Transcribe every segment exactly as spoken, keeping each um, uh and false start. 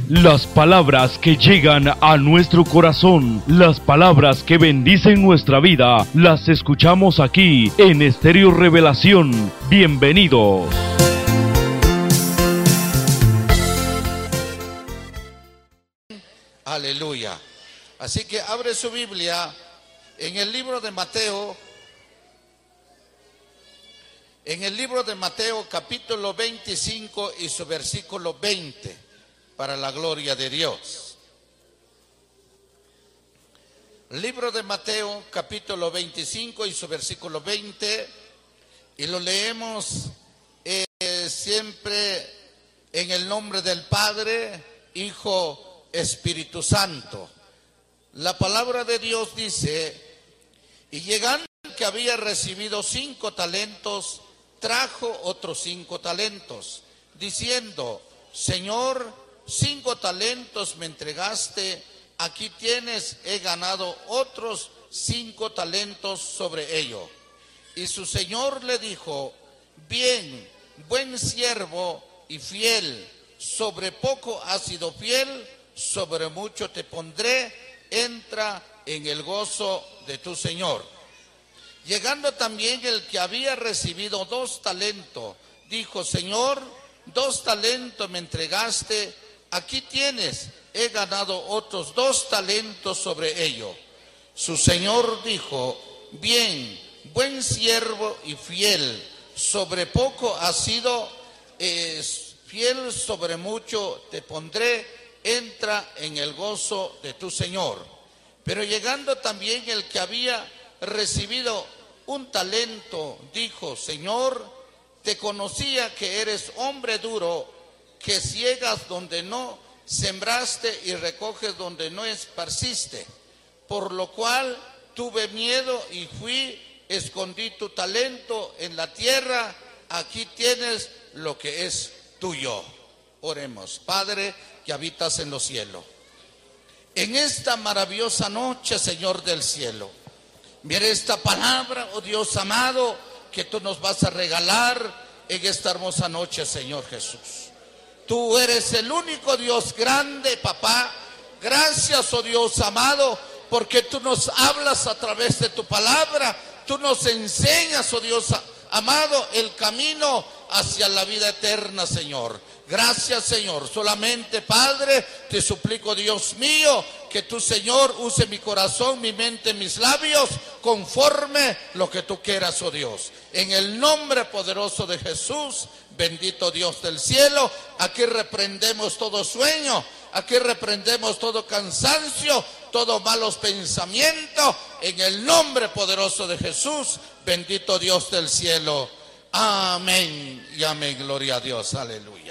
Las palabras que llegan a nuestro corazón, las palabras que bendicen nuestra vida, las escuchamos aquí en Estéreo Revelación. Bienvenidos. Aleluya. Así que abre su Biblia en el libro de Mateo, en el libro de Mateo capítulo veinticinco y su versículo veinte. Para la gloria de Dios. Libro de Mateo, capítulo veinticinco y su versículo veinte, y lo leemos eh, siempre en el nombre del Padre, Hijo, Espíritu Santo. La palabra de Dios dice: y llegando que había recibido cinco talentos, trajo otros cinco talentos, diciendo: Señor, cinco talentos me entregaste, aquí tienes, he ganado otros cinco talentos sobre ello. Y su señor le dijo: bien, buen siervo y fiel, sobre poco has sido fiel, sobre mucho te pondré, entra en el gozo de tu señor. Llegando también el que había recibido dos talentos, dijo: Señor, dos talentos me entregaste, aquí tienes, he ganado otros dos talentos sobre ello. Su señor dijo: bien, buen siervo y fiel, sobre poco has sido eh, fiel, sobre mucho te pondré, entra en el gozo de tu señor. Pero llegando también el que había recibido un talento, dijo: Señor, te conocía que eres hombre duro, que ciegas donde no sembraste y recoges donde no esparciste, por lo cual tuve miedo y fui, escondí tu talento en la tierra, aquí tienes lo que es tuyo. Oremos. Padre que habitas en los cielos, en esta maravillosa noche, Señor del cielo, mira esta palabra, oh Dios amado, que tú nos vas a regalar en esta hermosa noche, Señor Jesús. Tú eres el único Dios grande, papá. Gracias, oh Dios amado, porque tú nos hablas a través de tu palabra. Tú nos enseñas, oh Dios amado, el camino hacia la vida eterna, Señor. Gracias, Señor. Solamente, Padre, te suplico, Dios mío, que tú, Señor, use mi corazón, mi mente, mis labios, conforme lo que tú quieras, oh Dios. En el nombre poderoso de Jesús, bendito Dios del cielo, aquí reprendemos todo sueño, aquí reprendemos todo cansancio, todos malos pensamientos, en el nombre poderoso de Jesús, bendito Dios del cielo. Amén y amén. Gloria a Dios. Aleluya.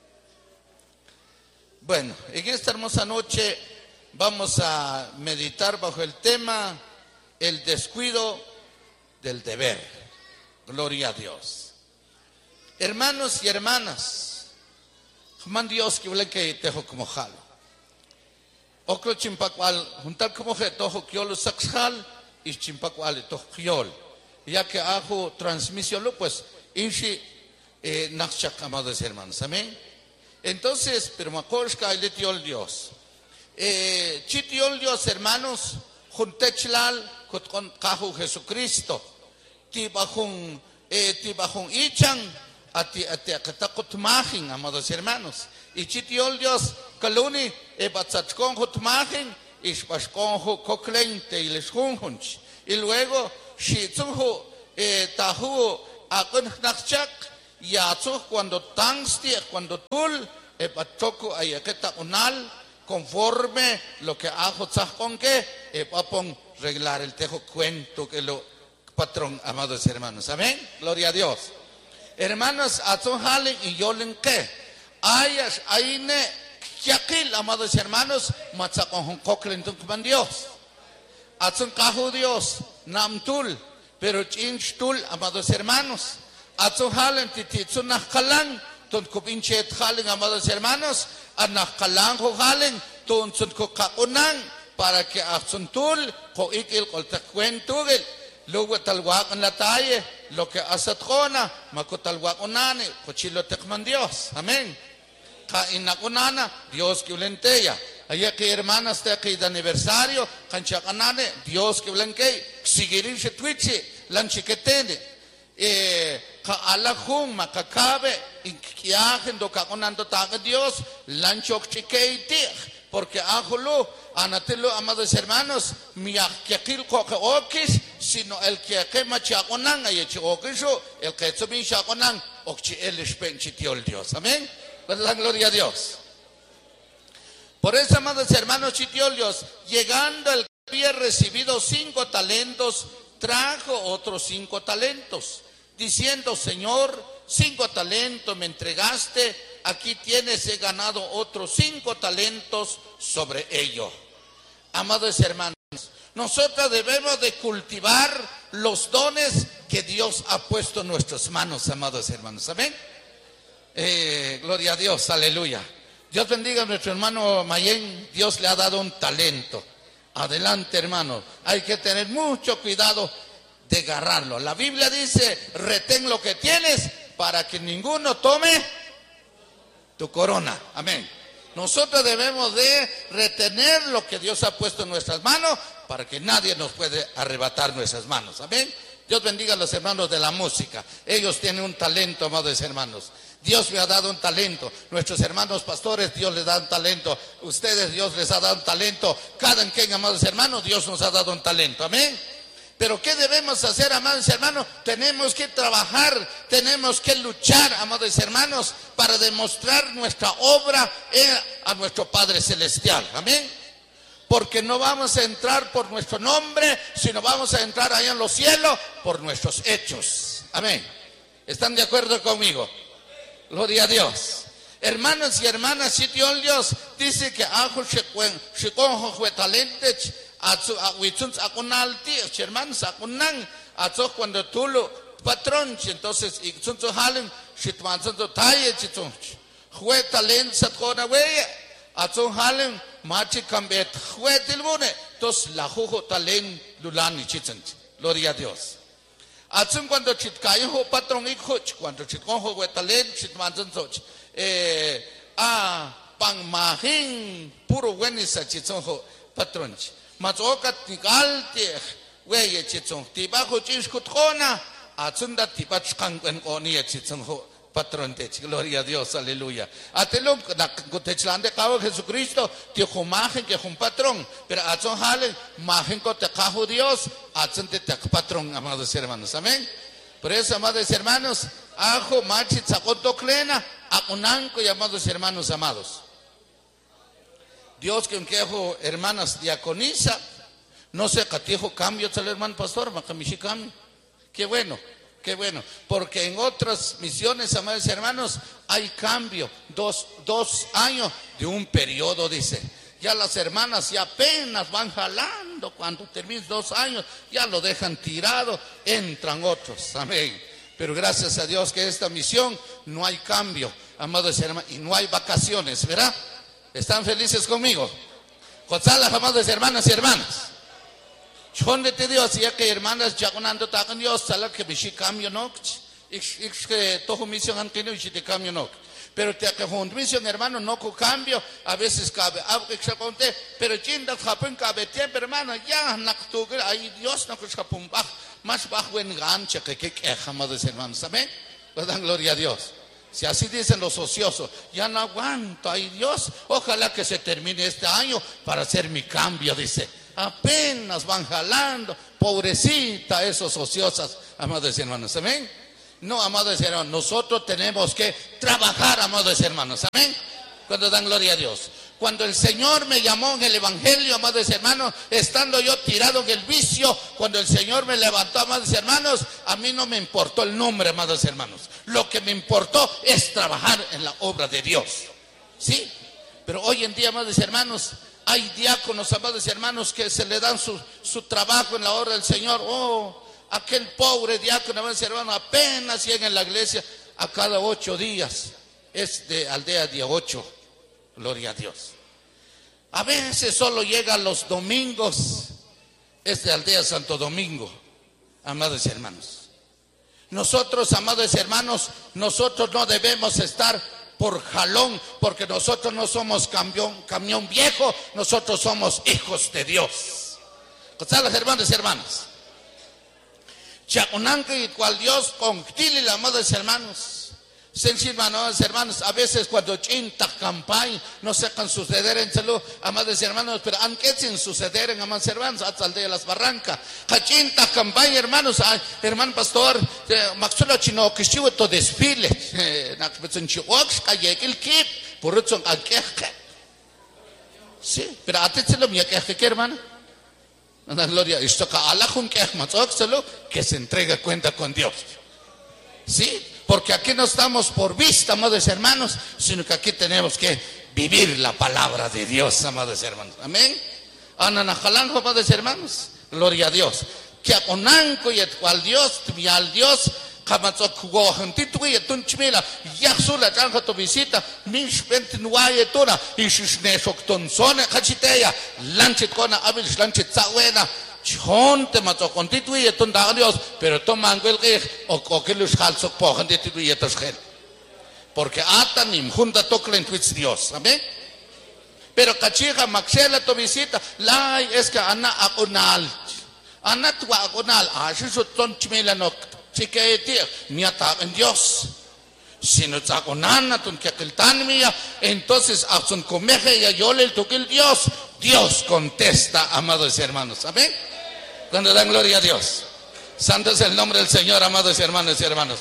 Bueno, en esta hermosa noche vamos a meditar bajo el tema el descuido del deber. Gloria a Dios. Hermanos y hermanas, man Dios que vle que tejo como jalo. Oklo chimpacual, juntar como que tojo kiolo saxjal y chimpacual tojo kiol. Ya que hago transmisión, pues, inshi eh, nachak, amados hermanos. Amén. Entonces, pero makorshka y letiol Dios. Eh, chitiol Dios, hermanos, juntechlal, con cajo Jesucristo. Tibajun, eh, tibajun ichan, ati ati akatakot majin, amados hermanos. Y chitiol Dios, kaluni, e batzachkon hutmajin, ishpashkon koklente y les junjunch. Y luego, shitzuhu, eh, tahu, akun nachak, yatzuh cuando tangsti, cuando tul, e batoko ayaketa unal, conforme lo que hago con que e papon reglar el tejo cuento que lo patrón, amados hermanos. Amén. Gloria a Dios. Hermanos, atun halen y yolen que ayas aine yakil, amados hermanos, matzakon koklen tung Dios. Atun kahu Dios, namtul, pero chinchtul, amados hermanos. Atun halen tititsun nakalan, ton kupinchet halen, amados hermanos. Anak kalang ko halen, ton sun ko kaunang, para que asuntul ko ikil ko takwentugil. Luego talwak en la talle, lo que hace trona, maco talwak onane, cochilo tekman Dios. Amén. Kainakunana, Dios que ulenteya. Allá que hermanas te que de aniversario, canchacanane, Dios que ulenkei, sigirishe twitchi, lanchiquetene. Eh, ka alajun makakabe, inkiajen do kakonando taga Dios, lanchok chiqueiti, porque ajolo, anatelo, amados hermanos, miakil koke okis, sino el que quema chaconan, y okisho, el que subin chaconan, okchi el espenchitiol Dios. Amén. Pues la gloria a Dios. Por eso, amados hermanos, chitiol Dios, llegando el que había recibido cinco talentos, trajo otros cinco talentos, diciendo: Señor, cinco talentos me entregaste, aquí tienes, he ganado otros cinco talentos sobre ello. Amados hermanos, nosotros debemos de cultivar los dones que Dios ha puesto en nuestras manos, amados hermanos. Amén. Eh, gloria a Dios, aleluya. Dios bendiga a nuestro hermano Mayén. Dios le ha dado un talento. Adelante, hermano. Hay que tener mucho cuidado de agarrarlo. La Biblia dice: retén lo que tienes para que ninguno tome tu corona. Amén. Nosotros debemos de retener lo que Dios ha puesto en nuestras manos para que nadie nos puede arrebatar nuestras manos. Amén. Dios bendiga a los hermanos de la música. Ellos tienen un talento, amados hermanos. Dios me ha dado un talento. Nuestros hermanos pastores, Dios les da un talento. Ustedes, Dios les ha dado un talento. Cada quien, amados hermanos, Dios nos ha dado un talento. Amén. Pero ¿qué debemos hacer, amados hermanos? Tenemos que trabajar, tenemos que luchar, amados hermanos, para demostrar nuestra obra a nuestro Padre Celestial. Amén. Porque no vamos a entrar por nuestro nombre, sino vamos a entrar allá en los cielos por nuestros hechos. Amén. ¿Están de acuerdo conmigo? Gloria a Dios. Hermanos y hermanas, si Dios dice que ajo shikon fue talente, hermanos, cuando tú lo patrón, entonces fue talento satcona weye, atzo halen machi cambet fue tilbune, entonces la jujo talent lulani chitzen. Gloria a Dios. Atsun cuando chitkayo ho patrón ikhoch, cuando chitkon ho talent chitmanzon soch, eh ah pang mahin puro wenisa chitzon ho patrón. Matzokat nigalte weye chitzon tiba ho chishkutkona, atsun da tiba chkangwen oni chitzon ho patrón te. Gloria a Dios, aleluya. Atelum na kutechlande kawo Jesucristo ti ho mahin que un patrón, pero atsun halen mahin ko te kaho Dios. Patrón, amados hermanos, amén. Por eso, amados hermanos, ajo machi tzakotoclena, akunanco y amados hermanos amados. Dios que quejo hermanas diaconisa, no sé catijo cambio al hermano pastor, macamishi cambio. Qué bueno, qué bueno, porque en otras misiones, amados hermanos, hay cambio, dos, dos años de un periodo, dice. Ya las hermanas ya apenas van jalando, cuando terminen dos años ya lo dejan tirado, entran otros, amén. Pero gracias a Dios que esta misión no hay cambio, amados hermanos, y no hay vacaciones, ¿verdad? ¿Están felices conmigo? González, amados hermanas y hermanas. Chonde te dio así que hermanas ya conando tacan Dios, salar que bishi cambio no, ich que todo misión han tenido y te cambio no. Pero te misión, hermano, no con cambio, a veces cabe, pero chinda japón cabe tiempo, hermano, ya naktuga, ay Dios no que japón bajo, más bajo en gancha que que amados hermanos, amén. Pues dan gloria a Dios. Si así dicen los ociosos, ya no aguanto, ay Dios, ojalá que se termine este año para hacer mi cambio, dice. Apenas van jalando, pobrecita esos ociosos, amados hermanos, amén. No, amados hermanos, nosotros tenemos que trabajar, amados hermanos, amén. Cuando dan gloria a Dios. Cuando el Señor me llamó en el Evangelio, amados hermanos, estando yo tirado en el vicio, cuando el Señor me levantó, amados hermanos, a mí no me importó el nombre, amados hermanos. Lo que me importó es trabajar en la obra de Dios. ¿Sí? Pero hoy en día, amados hermanos, hay diáconos, amados hermanos, que se le dan su, su trabajo en la obra del Señor. Oh, aquel pobre diácono, hermano, apenas llega en la iglesia a cada ocho días. Es de aldea de ocho. Gloria a Dios. A veces solo llega los domingos. Es de aldea Santo Domingo. Amados hermanos. Nosotros, amados hermanos, nosotros no debemos estar por jalón, porque nosotros no somos camión, camión viejo, nosotros somos hijos de Dios. ¿Los hermanos y hermanas? Chaconanca y cual Dios con Tili, amados hermanos. Sencillo, amados hermanos, a veces cuando chinta campaña no sepan suceder en salud, amados hermanos, pero aunque sin suceder en amados hermanos, hasta el de las barrancas, chinta campaña, hermanos, ay, hermano pastor, maxulo chino que estuvo todo desfile, nakbetson chihuax, calle el kip, por eso alqueje. Sí, pero a ti se lo mía que hermano. La gloria, esto que alajun que que se entregue cuenta con Dios. Sí, porque aquí no estamos por vista, amados hermanos, sino que aquí tenemos que vivir la palabra de Dios, amados hermanos. Amén. Ananajalanjo, amados hermanos, gloria a Dios. Que aconanco y al Dios, y al Dios, kamatzok hugohantito y tunchmila, yaxula chanja tu visita, minch pentinwaye tuna, y shishnesok tonsone, kachiteya, lanchit kona, abil lanchit zawena. Chonte mato constituye ton da Dios, pero toman el que o que los halsok po constituye tos gel. Porque atanim junta toclen twits Dios, amén. Pero cachiga maxela to visita, la es que ana agonal. Ana tu agonal, a eso ton chimela no chiquete, mi ata en Dios. Si no agonana ton que aquel tan mía, entonces a son comeje y yo le toque el Dios. Dios contesta, amados hermanos, amén. Cuando dan gloria a Dios. Santo es el nombre del Señor, amados hermanos y hermanos.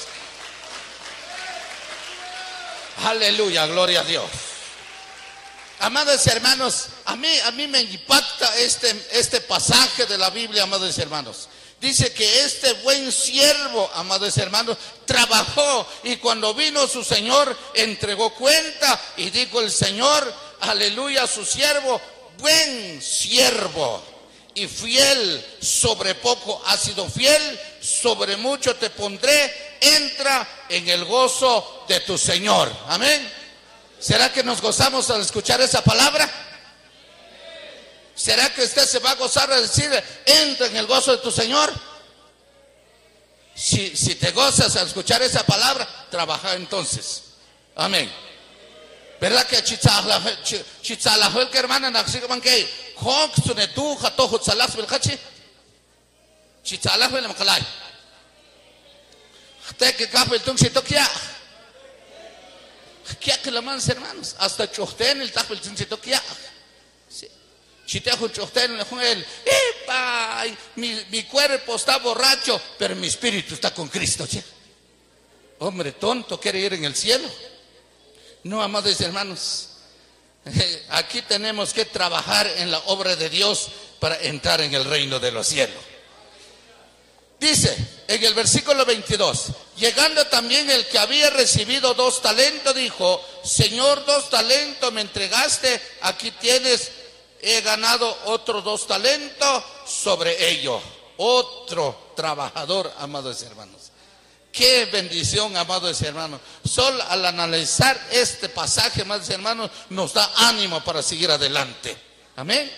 Aleluya, gloria a Dios. Amados hermanos, a mí, a mí me impacta este, este pasaje de la Biblia, amados hermanos. Dice que este buen siervo, amados hermanos, trabajó y cuando vino su Señor entregó cuenta y dijo el Señor, aleluya, a su siervo, buen siervo y fiel, sobre poco has sido fiel, sobre mucho te pondré, entra en el gozo de tu Señor. Amén. ¿Será que nos gozamos al escuchar esa palabra? ¿Será que usted se va a gozar al decir, entra en el gozo de tu Señor? Si, si te gozas al escuchar esa palabra, trabaja entonces. Amén. ¿Verdad que chitzalajol que hermana naxigaman que hok sunetu jato hutzalas belkachi chitzalajol el makalay te que kapel tung sitokia kia que la manos hermanos hasta chochten el tapel tung sitokia si te hago chochten el epa mi mi cuerpo está borracho pero mi espíritu está con Cristo. Hombre tonto quiere ir en el cielo. No, amados hermanos, aquí tenemos que trabajar en la obra de Dios para entrar en el reino de los cielos. Dice en el versículo veintidós, llegando también el que había recibido dos talentos, dijo, Señor, dos talentos me entregaste, aquí tienes, he ganado otros dos talentos sobre ello. Otro trabajador, amados hermanos. Qué bendición, amados hermanos. Solo al analizar este pasaje, amados hermanos, nos da ánimo para seguir adelante. Amén.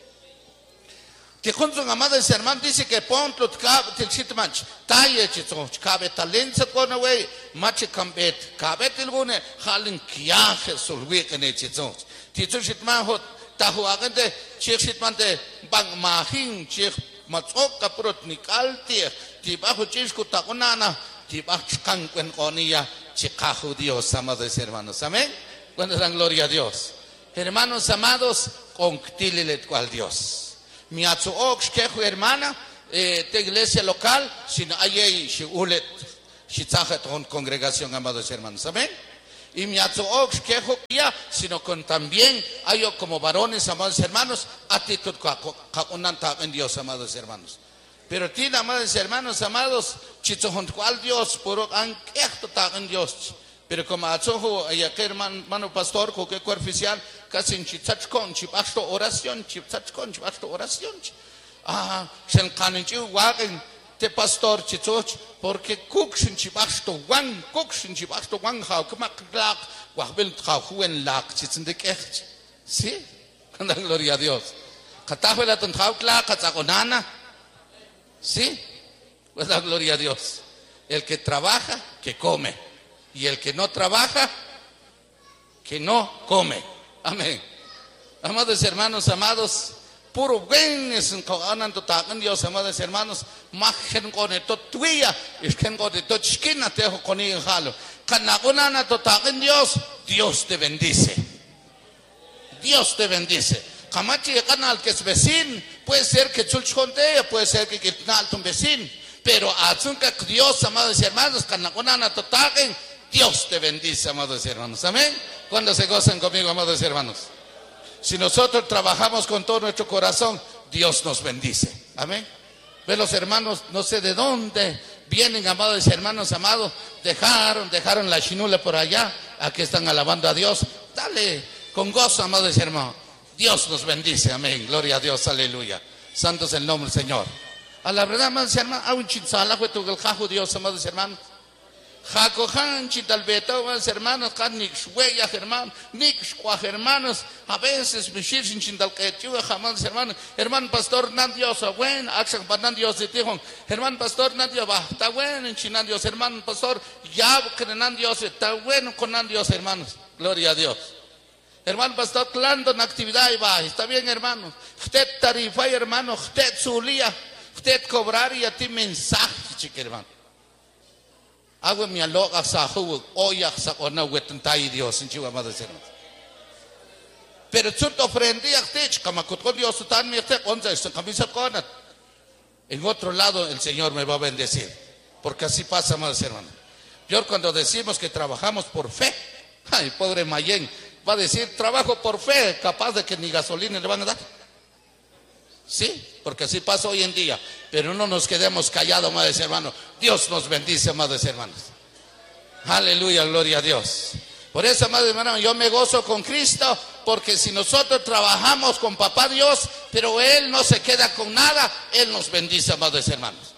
Que con sus amados hermanos dice que ponto el sitmanch talle chito cabe talento con away mache cambet cabe tilgune halin kiaje solwe kene chito tito sitman hot tahuagante chik sitmante bang mahin chik matsok kaprot nikalti tibajo chisku takonana tibajo kankwen konia chikajo Dios, amados hermanos. Amén. Cuando dan gloria a Dios. Hermanos amados, conctílilet cual Dios. Mi atzo ox quejo hermana eh, de iglesia local, sin hay si ulet si taja con congregación, amados hermanos. Amén. Y mi atzo ox quejo ya, sino con también hay como varones, amados hermanos, actitud caconanta en Dios, amados hermanos. Pero tiene, amados hermanos, amados, chichojon cual Dios, por anquejo en Dios. Pero como atzojo, hay que hermano pastor, que oficial, casi en chichachcon, chipasto oración, chichachcon, chipasto oración. Ah, se encanenchiu wagen, te pastor chichoch, porque cooksin chipasto wang, cooksin chipasto wang, how come lak, wahbel juen lak, chitzen de kech. Sí, con la gloria a Dios. Catafela ton lak, catzagonana. Sí, pues la gloria a Dios. El que trabaja, que come. Y el que no trabaja, que no come. Amén. Amados hermanos, amados, puro buen es un coganan total Dios, amados hermanos, machen con esto tuya, es que con esto chiquina te dejo con el jalo. Canagona total Dios, Dios te bendice. Dios te bendice. Camachi canal que es vecino, puede ser que chulchonte, puede ser que quitnal tu vecino, pero azunca Dios, amados hermanos, canagona total, Dios te bendice, amados hermanos. Amén. Cuando se gozan conmigo, amados hermanos. Si nosotros trabajamos con todo nuestro corazón, Dios nos bendice. Amén. Ve, los hermanos, no sé de dónde vienen, amados hermanos, amados. Dejaron, dejaron la chinula por allá. Aquí están alabando a Dios. Dale con gozo, amados hermanos. Dios nos bendice. Amén. Gloria a Dios. Aleluya. Santo es el nombre del Señor. A la verdad, amados hermanos, a un chinzala fue tu el Dios, amados hermanos. Jacojan chitalbeta, hermanos, Nix huella, hermanos, Nix hermanos, a veces me sin chindalquetua, jamás, hermanos, hermano pastor, Nandios, a buen, Axan Banandios de Tijón, hermano pastor, Nandios, va, está bueno en Chinandios, hermano pastor, ya que Nandios, está bueno con Nandios, hermanos, gloria a Dios. Hermano pastor, clando en actividad y va, está bien, hermanos, usted tarifa, hermano, usted zulía, usted cobrar y a ti mensaje, chique, hermano. Agua mi aloga sa hu oya sa ona wetantai Dios en chiva madre hermanos. Pero tú te ofrendí a ti, como con Dios tan mi te onza esta camisa conat. En otro lado el Señor me va a bendecir, porque así pasa, madre hermanos. Peor cuando decimos que trabajamos por fe. Ay, pobre Mayen, va a decir trabajo por fe, capaz de que ni gasolina le van a dar. Sí, porque así pasa hoy en día. Pero no nos quedemos callados, amados hermanos. Dios nos bendice, amados hermanos. Aleluya, gloria a Dios. Por eso, amados hermanos, yo me gozo con Cristo, porque si nosotros trabajamos con Papá Dios, pero Él no se queda con nada, Él nos bendice, amados hermanos.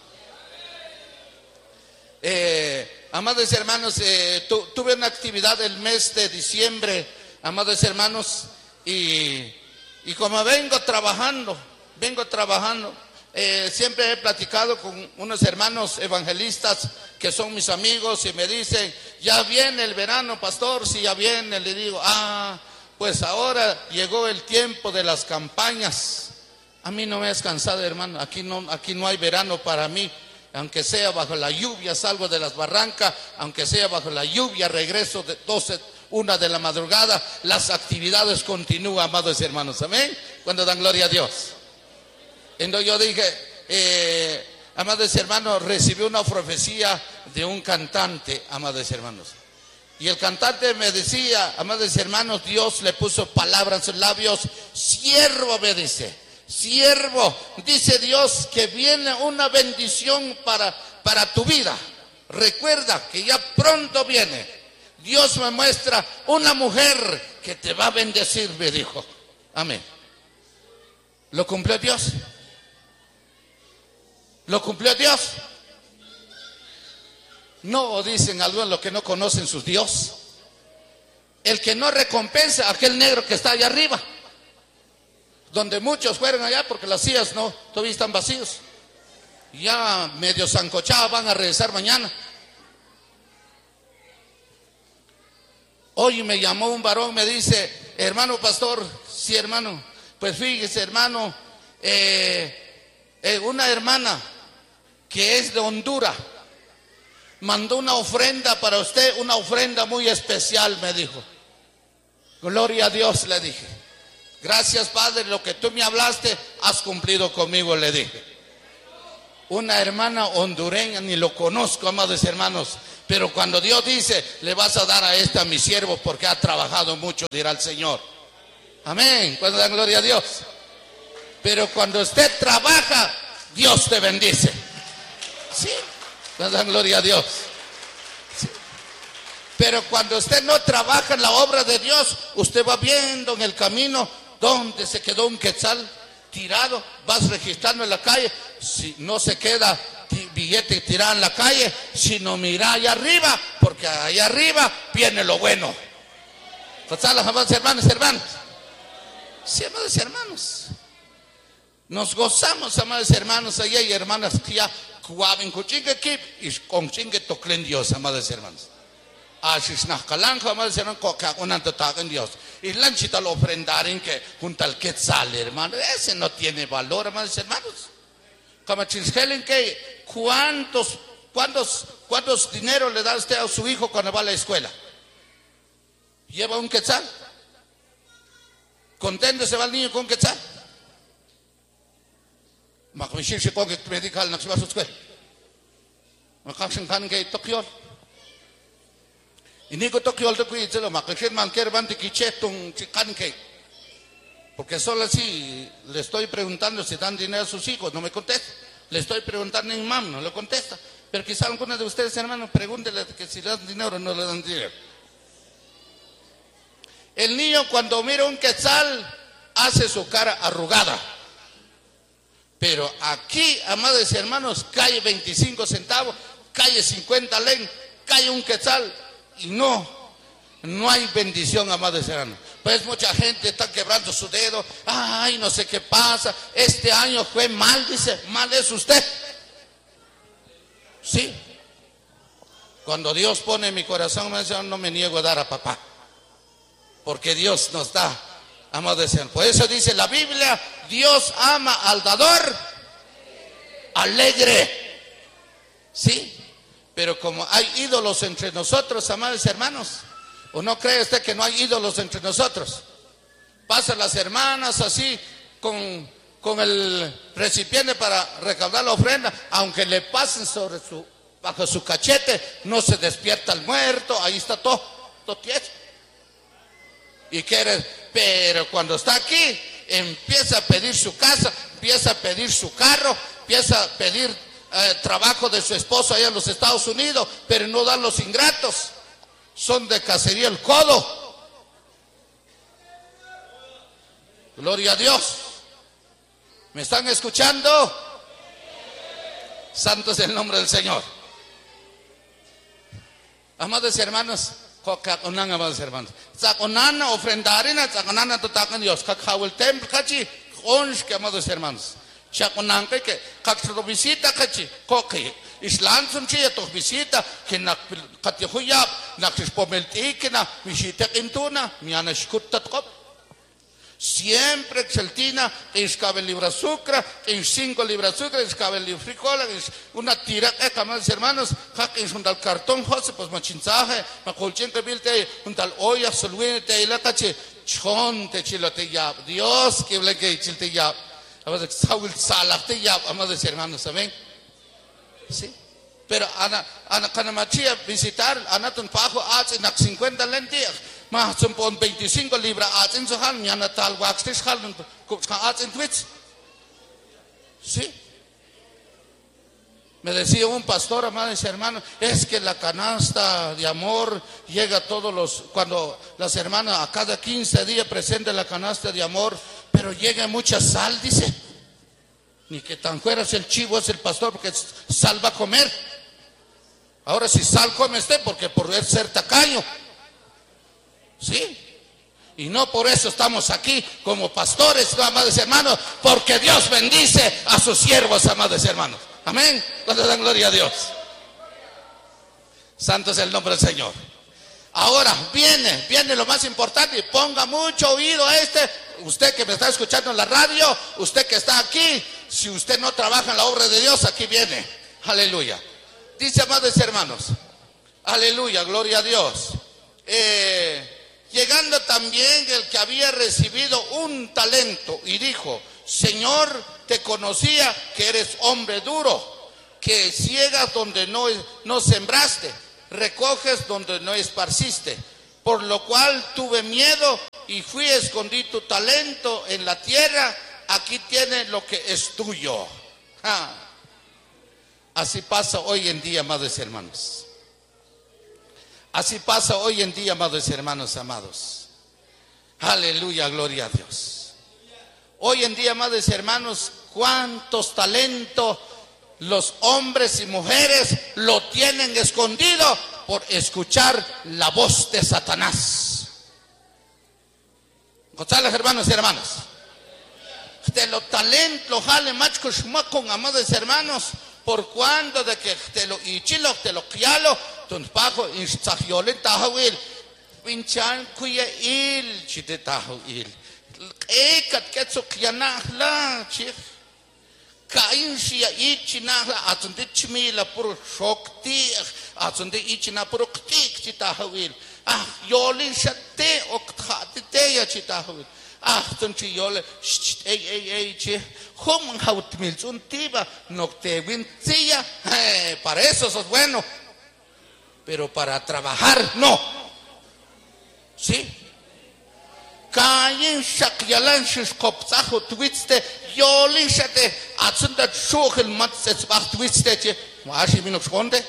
Eh, amados hermanos, eh, tu, tuve una actividad el mes de diciembre, amados hermanos, y, y como vengo trabajando, vengo trabajando, eh, siempre he platicado con unos hermanos evangelistas que son mis amigos y me dicen, ya viene el verano, pastor, si ya viene, le digo, ah, pues ahora llegó el tiempo de las campañas. A mí no me has cansado, hermano, aquí no, aquí no hay verano para mí, aunque sea bajo la lluvia, salgo de las barrancas, aunque sea bajo la lluvia, regreso de doce, una de la madrugada, las actividades continúan, amados hermanos, amén, cuando dan gloria a Dios. Entonces yo dije, eh, amados hermanos, recibí una profecía de un cantante, amados hermanos. Y el cantante me decía, amados hermanos, Dios le puso palabras en sus labios, siervo, me dice, siervo, dice Dios que viene una bendición para, para tu vida. Recuerda que ya pronto viene. Dios me muestra una mujer que te va a bendecir, me dijo. Amén. ¿Lo cumplió Dios? ¿Lo cumplió Dios? No, dicen algunos los que no conocen su Dios. El que no recompensa a aquel negro que está allá arriba, donde muchos fueron allá porque las sillas no, todavía están vacíos. Ya medio zancochados, van a regresar mañana. Hoy me llamó un varón, me dice, hermano pastor, sí hermano, pues fíjese hermano, eh, eh, una hermana que es de Honduras mandó una ofrenda para usted, una ofrenda muy especial, me dijo. Gloria a Dios, le dije. Gracias, Padre, lo que tú me hablaste, has cumplido conmigo, le dije. Una hermana hondureña, ni lo conozco, amados hermanos, pero cuando Dios dice, le vas a dar a esta a mi siervo porque ha trabajado mucho, dirá el Señor. Amén, cuando dan gloria a Dios. Pero cuando usted trabaja, Dios te bendice. Sí, cuando dan gloria a Dios. Sí. Pero cuando usted no trabaja en la obra de Dios, usted va viendo en el camino donde se quedó un quetzal tirado, vas registrando en la calle, si no se queda billete tirado en la calle, sino mira allá arriba, porque allá arriba viene lo bueno. Amados hermanos, hermanos, sí, amados hermanos, nos gozamos, amados hermanos, allá y hermanas que ya cuaben con chingue y con chingue toclen Dios, amados hermanos. Ashisnah kalanja, amados hermanos, cocaconan totacan Dios. Y lanchita lo ofrendaren que junto al quetzal, hermano. Ese no tiene valor, amados hermanos. Como chisgelen que cuántos, cuántos, cuántos dinero le da usted a su hijo cuando va a la escuela. Lleva un quetzal. Contento se va el niño con un quetzal. Makmishir se con que medical no se va a su escuela. Makashin kan que tokiol. Y ni que tokiol te cuide lo makashir man quiere van de quichetung chican que. Porque solo así le estoy preguntando si dan dinero a sus hijos, no me contesta. Le estoy preguntando a mi mamá, no le contesta. Pero quizá alguno de ustedes, hermanos, pregúntele que si le dan dinero o no le dan dinero. El niño cuando mira un quetzal hace su cara arrugada. Pero aquí, amados hermanos, cae veinticinco centavos, cae cincuenta len, cae un quetzal y no, no hay bendición, amados hermanos. Pues mucha gente está quebrando su dedo. Ay, no sé qué pasa. Este año fue mal, dice. Mal es usted. Sí. Cuando Dios pone en mi corazón, no me niego a dar a papá. Porque Dios nos da, amados hermanos. Por eso dice la Biblia, Dios ama al dador alegre. Sí. Pero como hay ídolos entre nosotros, amados hermanos, ¿o no cree usted que no hay ídolos entre nosotros? Pasan las hermanas así con, con el recipiente para recaudar la ofrenda, aunque le pasen sobre su, bajo su cachete, no se despierta el muerto, ahí está todo, todo tieso. Y quiere, pero cuando está aquí, empieza a pedir su casa, empieza a pedir su carro, empieza a pedir eh, trabajo de su esposo allá en los Estados Unidos, pero no dan los ingratos. Son de cacería el codo. Gloria a Dios. ¿Me están escuchando? Santo es el nombre del Señor. Amados hermanos, cocaconan, amados hermanos. Saconana ofrendarina, saconana totacan Dios. Cacao el templo, cachi, onsh, amados hermanos. Chaconan que cacro visita, cachi, coque. Islam son chilla tos visita que na katihuyap na kispomelti que na visita intuna miana shkutat kop siempre exaltina que escabe libra sucra que cinco libras sucra escabe libra fricola una tira que amados hermanos que es un tal cartón jose pues machinzaje macolchen que bilte un tal olla solwente y la cache chonte chilote ya Dios que le que chilte ya amados saul salate ya amados hermanos amén. Sí, pero ana ana kanamachia visitar anatun pajo ats en cincuenta lentillas más son pon veinticinco libras ats en sohal miana tal waxtis hal ats en twits. Sí. Me decía un pastor, amados hermanos, es que la canasta de amor llega todos los, cuando las hermanas a cada quince días presentan la canasta de amor, pero llega mucha sal, dice. Ni que tan fuera es el chivo, es el pastor, porque sal va a comer. Ahora si sal come usted, porque por ser tacaño. ¿Sí? Y no por eso estamos aquí como pastores, ¿no, amados hermanos? Porque Dios bendice a sus siervos, amados hermanos. Amén. Cuando dan gloria a Dios. Santo es el nombre del Señor. Ahora viene, viene lo más importante. Ponga mucho oído a este. Usted que me está escuchando en la radio, usted que está aquí, si usted no trabaja en la obra de Dios, aquí viene. Aleluya. Dice, amados hermanos, aleluya, gloria a Dios. Eh, llegando también el que había recibido un talento y dijo, Señor, te conocía que eres hombre duro, que ciegas donde no, no sembraste, recoges donde no esparciste, por lo cual tuve miedo y fui a escondí tu talento en la tierra, aquí tienes lo que es tuyo. Ah. Así pasa hoy en día, amados hermanos. Así pasa hoy en día, amados hermanos amados. Aleluya, gloria a Dios. Hoy en día, amados hermanos, cuántos talentos los hombres y mujeres lo tienen escondido por escuchar la voz de Satanás. González, hermanos y hermanas. De los talentos, jale machos con amados hermanos, por cuando de que te lo ichilo, te lo quialo, ton pajo instahiolen tahawil pinchan kuya il chite tahawil ekat ketsuk yanahla chik kain siya ichinahla atunde chmila puro shokti atunde ichina puro ktik chitahawil ah yolin shate okthati teya chitahawil ah tunchi yole ey ey ey che hum hautmil untiba noktewin tia para eso sos bueno pero para trabajar no sí kain shakyalan shkopsaho twiste yolin shate atunda shokhel matsets bach twiste che washi minok skonde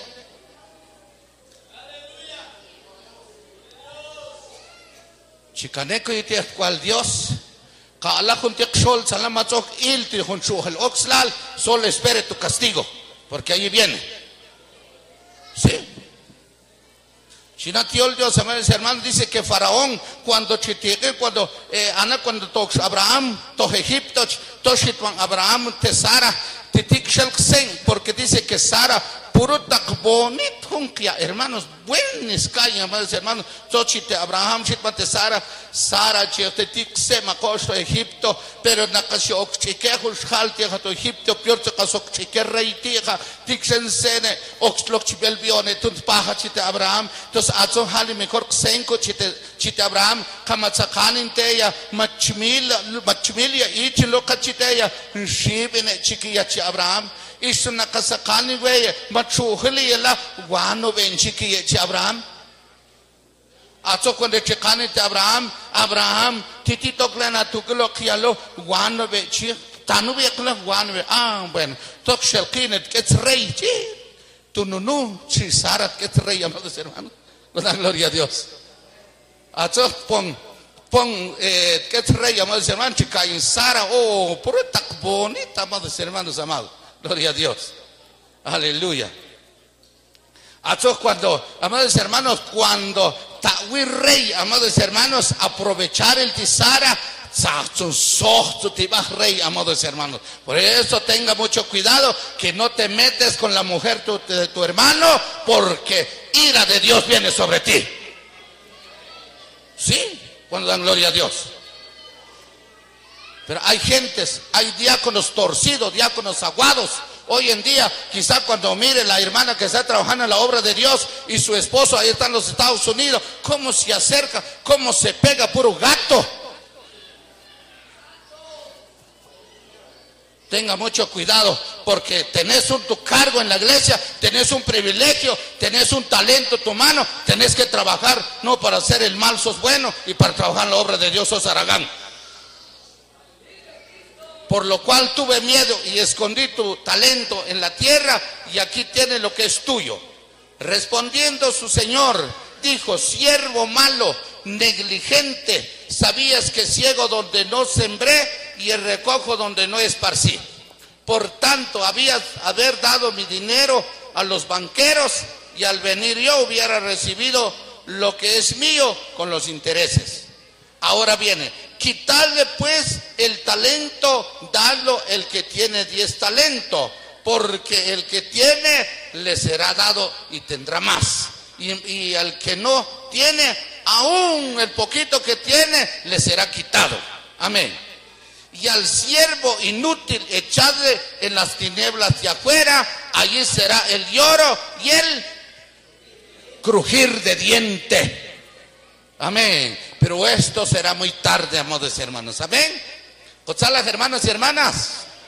chicaneco y te cual Dios Kala con sol salamatok il te con el oxlal solo espere tu castigo porque ahí viene sí Chinatiol Dios amados hermanos dice que Faraón cuando chitigue cuando eh, Ana cuando tox Abraham to Egipto toshitwan Abraham te Sara titik shelksen porque dice que Sara puro tak bonit hunkia hermanos buenos calles amados hermanos tochite Abraham chitmate Sara Sara chitik se makosto Egipto pero nakasio okchikejo shalti to Egipto piorto kasok chike reitiga tiksen sene oxlok chibelbione tunt paha chite Abraham tos atson hali mejor senko chite chite Abraham kamatsakanin teya machmil machmilia ich lokachiteya shibene chikiya chi Abraham isu nakasakani weye machuhili la wano benchiki chi Abraham aso cuando chekani te Abraham Abraham titi toklena tuklo kialo wano bechi tanu bekla wano be ah bueno tok shelkinet gets rey tu nunu chi Sara gets rey amados hermanos con la gloria a Dios aso pon pon eh gets rey amados hermanos chica en Sara oh por tak bonita amados hermanos amados gloria a Dios aleluya aso cuando amados hermanos cuando Tawi rey, amados hermanos, aprovechar el tisara, rey, amados hermanos. Por eso tenga mucho cuidado que no te metes con la mujer tu, de tu hermano, porque ira de Dios viene sobre ti. ¿Sí? Cuando dan gloria a Dios. Pero hay gentes, hay diáconos torcidos, diáconos aguados. Hoy en día, quizá cuando mire la hermana que está trabajando en la obra de Dios y su esposo ahí está en los Estados Unidos, cómo se acerca, cómo se pega puro gato. Tenga mucho cuidado porque tenés un tu cargo en la iglesia, tenés un privilegio, tenés un talento en tu mano, tenés que trabajar, no para hacer el mal sos bueno y para trabajar en la obra de Dios sos aragán. Por lo cual tuve miedo y escondí tu talento en la tierra y aquí tienes lo que es tuyo. Respondiendo su señor, dijo, siervo malo, negligente, sabías que ciego donde no sembré y el recojo donde no esparcí. Por tanto, habías haber dado mi dinero a los banqueros y al venir yo hubiera recibido lo que es mío con los intereses. Ahora viene, quitarle pues el talento, darlo el que tiene diez talentos, porque el que tiene le será dado y tendrá más. Y, y al que no tiene, aún el poquito que tiene, le será quitado. Amén. Y al siervo inútil echadle en las tinieblas de afuera, allí será el lloro y el crujir de diente. Amén. Pero esto será muy tarde, amados hermanos. Amén. ¿Cochalas, hermanos y hermanas?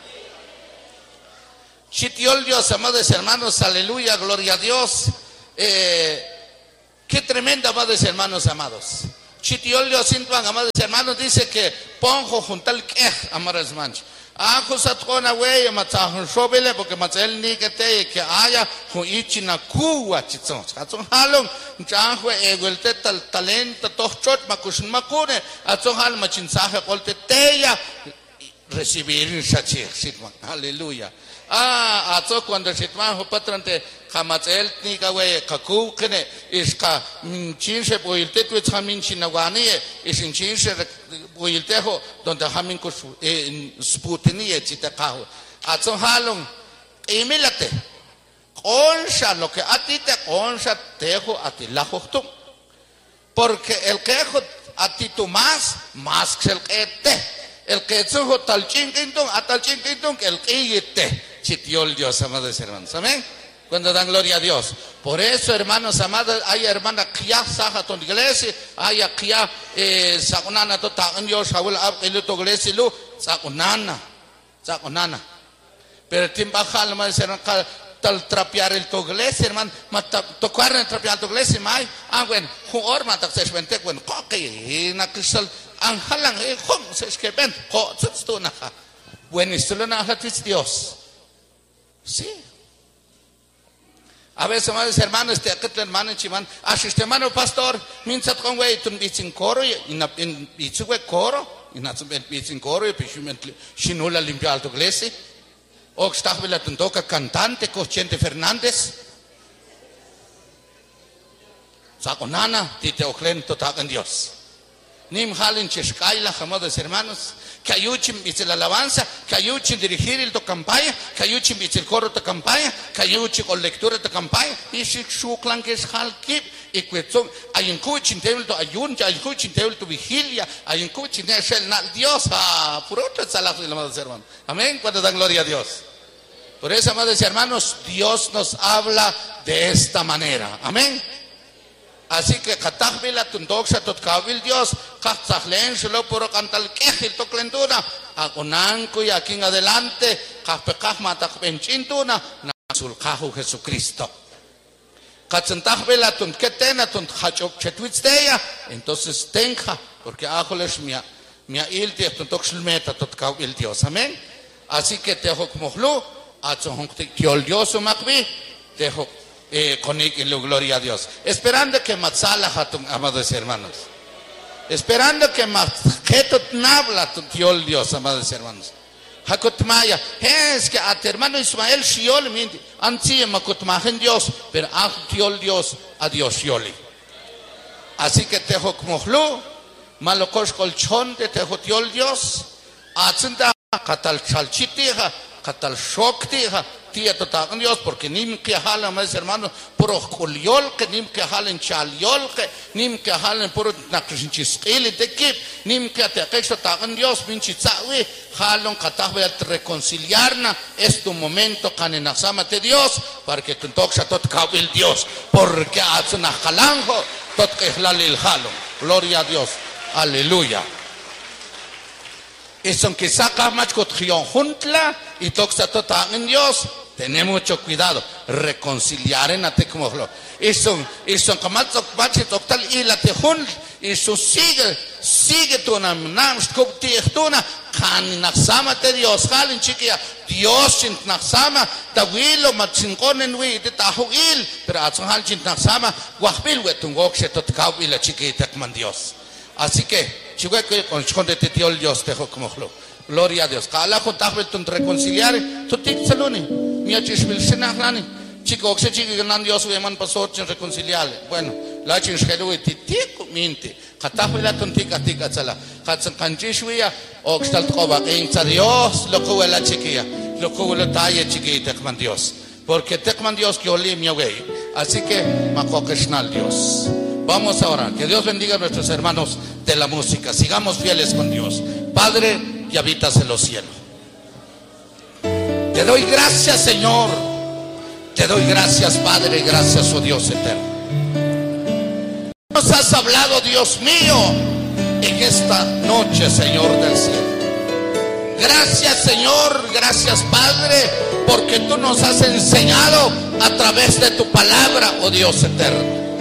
Chitiol Dios, amados hermanos, aleluya, gloria a Dios. Eh, qué tremenda, amados hermanos, amados. Chitiol Dios, amados hermanos, dice que ponjo juntal que, amados hermanos. Ah, Josatona wey, matahun shobele, porque matel ni que te que haya huichina kuwa chitson. Atson halong, jahwe eguelte tal talento, tochot makushin makune, atson hal machinsaje colte teya recibir shachir, sitman. Aleluya. Ah, atso cuando sitman hupatrante kamatel ni ka wey kaku kene iska chinshe boilte tu chamin chinawani isin chinshe boiltejo donde hamin ko sputini chitakaho atso halong imilate Onsha, lo que a ti te onsha, tejo a ti la justo. Porque el quejo a ti tú más, más que el que te. El que sujo tal chinquintón, a tal chinquintón, que el que te. Chitiol Dios, amados hermanos. Amén. Cuando dan gloria a Dios. Por eso, hermanos amados, hay hermanas que ya saja tu iglesia, hay que ya sakunana tu tagan Dios, Saúl abqilu tu iglesia lu, sakunana, sakunana. Pero timbajal, hermanos hermanos, tal trapear el tu iglesia, hermano, tocar en trapear tu iglesia, mai, ah, bueno, juor mata se vente, bueno, coque, na cristal, anjalang, eh, hom, se esqueben, ho, tu naja. Bueno, esto lo naja Dios. Sí. A veces, amados hermanos, este aquel hermano chimán, asiste hermano pastor, minsat con güey, tun bitin coro, y na in bitsu güey coro, y na bitin coro, y pishument shinula limpia alto iglesia. O está vela tun toca cantante, Cochente Fernández. Saco nana, tite oclen totagan Dios. Nim halen chescaila, amados hermanos, que ayuchen dice la alabanza, que ayuchen dirigir el to campaña, que ayuchen dice el coro de campaña, que ayuchen con lectura de campaña, y si su clan que es halkip, y cuestión, hay un cuchin tebel to ayun, hay un cuchin tebel to vigilia, hay un cuchin tebel Dios, ah, por otro salas de amados hermanos. Amén, cuando dan gloria a Dios. Por eso, amados hermanos, Dios nos habla de esta manera. Amén. Así que katahvila tundoxa totkawil Dios, katzahlen solo por cantal quejil toklenduna, agonanco y aquí en adelante, kapekah matakbenchintuna, nasulkahu Jesucristo. Katzantahvila tunketena tunkhachop chetwitzteya, entonces tenja, porque ajoles mia, mia ilti tuntoxilmeta totkawil Dios. Amén. Así que tejo mohlu, atzohontik tiol Dios makbi, tejo. Eh, con y gloria a Dios, esperando que matzala hatum, amados hermanos, esperando que matjetot nabla tu tiol Dios, amados hermanos. Hakutmaya, es que a tu hermano Ismael shiol minti, ansi makutmajen Dios, pero a tiol Dios, a Dios shioli. Así que te hokmohlu, malokos colchón de te tiol Dios, atzenda katal chalchitija, katal shoktija. Tía total Dios, porque nim que jalan, mis hermanos, puro coliol, que nim que jalen chaliol, que nim que jalen puro nakrishinchiskili de kip, nim que te aquesto total Dios, pinchitzawi, jalon katahwe reconciliarna, es tu momento canenasama de Dios, para que tu toxa tot kawil Dios, porque atzuna jalanjo, tot que lalil jalon, gloria a Dios, aleluya. Y son que saca más cotrión juntla, y toxa total en Dios. Tenemos mucho cuidado, reconciliar en la tecnología. Y son, y son como bache total y la tejun, y su sigue, sigue tu nam nam skopti echtuna, kan naksama te Dios, halin chiquia, Dios sin naksama, da wilo matsinkonen wi de tahuil, pero atson hal sin naksama, guapil wetungok se totkau y la chiquita man Dios. Así que, chique que con chonde te dio Dios te como gloria a Dios. Kala con tahvel tun reconciliar, tu tik saluni. Mia chishmil sinahlani. Chico oxe chico ganan Dios weman pasor chin reconciliar. Bueno, la chin shelu ti tik minti. Katahvel tun tik atik atsala. Katsan kanchishwiya oxtal tkoba en Dios lo que la chiquilla, lo que la talla chiquita man Dios. Porque te man Dios que oli mi wey. Así que makokeshnal Dios. Vamos a orar. Que Dios bendiga a nuestros hermanos de la música. Sigamos fieles con Dios. Padre, y habitas en los cielos. Te doy gracias, Señor. Te doy gracias, Padre. Gracias, oh Dios eterno. Nos has hablado, Dios mío, en esta noche, Señor del cielo. Gracias, Señor. Gracias, Padre, porque tú nos has enseñado a través de tu palabra, oh Dios eterno.